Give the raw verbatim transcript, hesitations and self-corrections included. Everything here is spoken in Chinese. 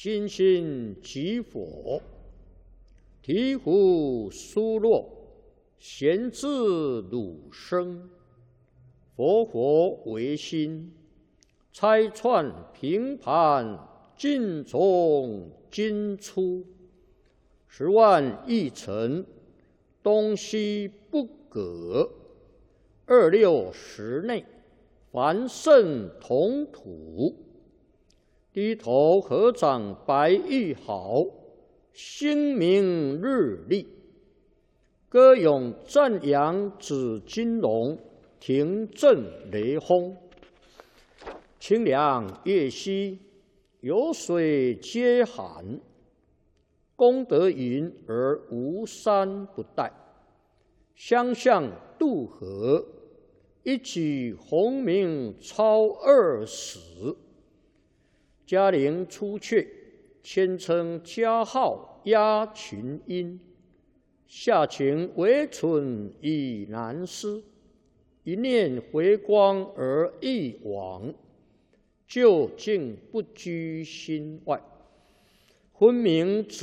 心心即佛，醍醐疏落，贤自汝生。佛佛为心，拆穿平盘，尽从今出。十万亿尘，东西不隔。二六时内，凡圣同土。低头合掌白玉好，星明日丽。歌咏赞扬紫金龙，庭震雷轰。清凉月兮，有水皆寒。功德云而无山不殆。相向渡河，一举鸿名超二十。嘉陵出阙，谦称嘉号压群英。下情为蠢已难思，一念回光而一往，究竟不居心外。昏明